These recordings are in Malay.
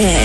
Air.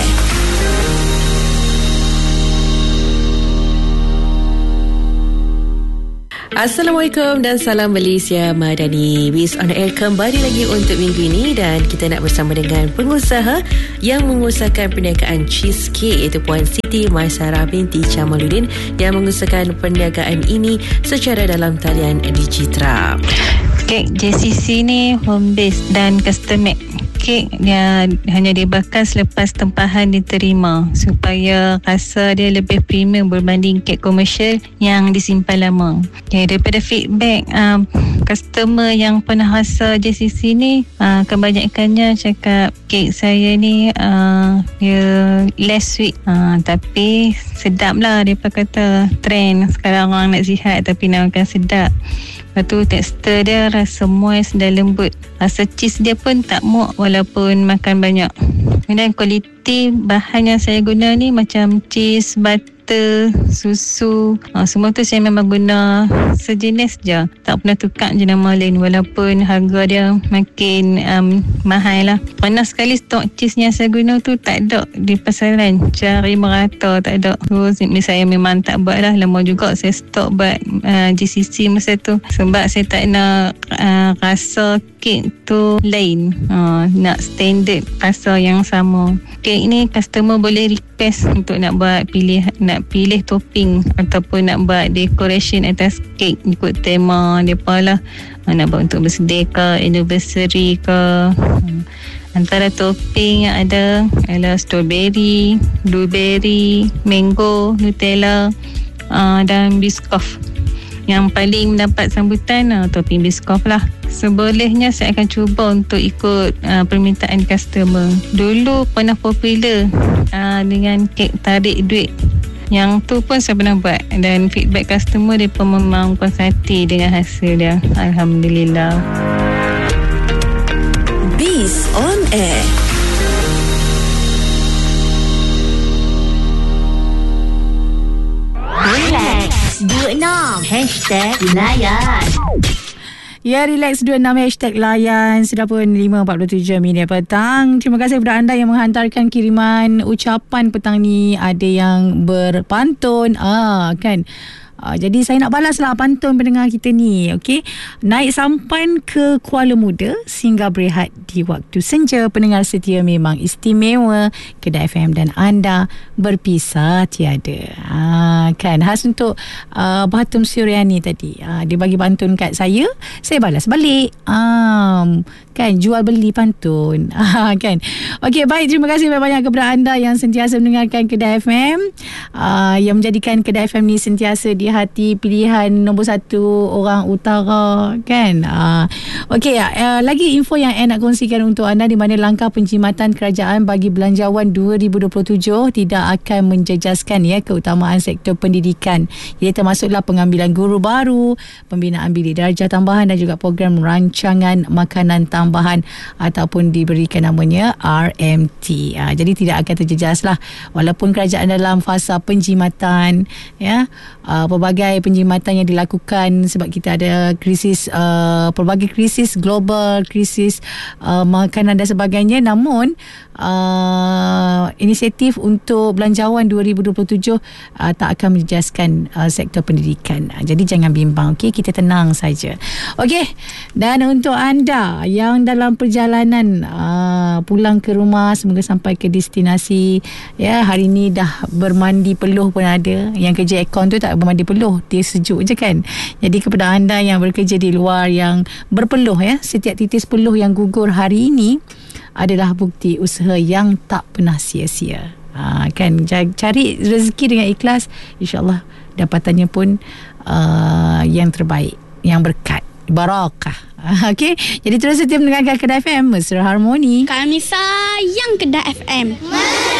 Assalamualaikum dan salam Malaysia Madani. Biz on Air kembali lagi untuk minggu ini dan kita nak bersama dengan pengusaha yang mengusahakan perniagaan cheesecake, iaitu Puan Siti Maisarah binti Jamaluddin, yang mengusahakan perniagaan ini secara dalam talian Digitra. Kek JCC ni home base dan custom made. Kek dia hanya dibakar selepas tempahan diterima supaya rasa dia lebih premium berbanding kek komersial yang disimpan lama. Okay, daripada feedback customer yang pernah rasa JCC ni, kebanyakannya cakap kek saya ni dia less sweet, tapi sedap lah. Mereka kata trend sekarang orang nak sihat tapi nak makan sedap. Lepas tu tekstur dia rasa moist dan lembut. Rasa cheese dia pun tak muak walaupun makan banyak. Kemudian kualiti bahan yang saya guna ni macam cheese, butter, susu, semua tu saya memang guna sejenis je. Tak pernah tukar je nama lain walaupun harga dia makin mahal lah. Pernah sekali stok cheese yang saya guna tu tak ada di pasaran, cari merata tak ada. So saya memang tak buat lah. Lama juga saya stok buat GCC masa tu sebab saya tak nak rasa kek tu lain, nak standard rasa yang sama. Kek ni customer boleh request untuk nak pilih topping ataupun nak buat decoration atas kek ikut tema mereka lah. Nak buat untuk birthday ke, anniversary ke. Antara topping yang ada adalah strawberry, blueberry, mango, Nutella dan biskof. Yang paling mendapat sambutan topping biskof lah. Sebolehnya saya akan cuba untuk ikut permintaan customer. Dulu pernah popular dengan kek tarik duit. Yang tu pun saya pernah buat dan feedback customer dia pun memang puas hati dengan hasil dia. Alhamdulillah. Biz on Air. Relax 26 #layan. Ya, Relax 26 #layan. Sudah pun 5.47 minit petang. Terima kasih kepada anda yang menghantarkan kiriman ucapan petang ni. Ada yang berpantun, kan. Jadi saya nak balaslah pantun pendengar kita ni. Okey, naik sampan ke Kuala Muda sehingga berehat di waktu senja. Pendengar setia memang istimewa. Kedah FM dan anda berpisah tiada. Kan, khas untuk Bahatum Suryani tadi. Dia bagi pantun kat saya balas balik. Kan, jual beli pantun. Kan. Okey, baik, terima kasih banyak kepada anda yang sentiasa mendengarkan Kedah FM, yang menjadikan Kedah FM ni sentiasa di hati pilihan nombor 1 orang utara, kan. Okey, lagi info yang nak kongsikan untuk anda, di mana langkah penjimatan kerajaan bagi Belanjawan 2027 tidak akan menjejaskan keutamaan sektor pendidikan. Jadi termasuklah pengambilan guru baru, pembinaan bilik darjah tambahan dan juga program rancangan makanan tambahan ataupun diberikan namanya RMT. Jadi tidak akan terjejas lah walaupun kerajaan dalam fasa penjimatan, pelbagai penjimatan yang dilakukan sebab kita ada krisis, pelbagai krisis global, krisis makanan dan sebagainya. Namun inisiatif untuk Belanjawan 2027 tak akan menjejaskan sektor pendidikan. Jadi jangan bimbang, okey, kita tenang saja. Okey, dan untuk anda yang dalam perjalanan pulang ke rumah, semoga sampai ke destinasi. Hari ni dah bermandi peluh pun ada. Yang kerja aircon tu tak bermandi peluh, dia sejuk je kan. Jadi kepada anda yang bekerja di luar yang berpeluh, setiap titis peluh yang gugur hari ini adalah bukti usaha yang tak pernah sia-sia. Kan, cari rezeki dengan ikhlas, insya-Allah dapatannya pun yang terbaik, yang berkat, barakah. Okey, jadi terus setia mendengarkan Kedah FM, Mesra Harmoni. Kami sayang Kedah FM.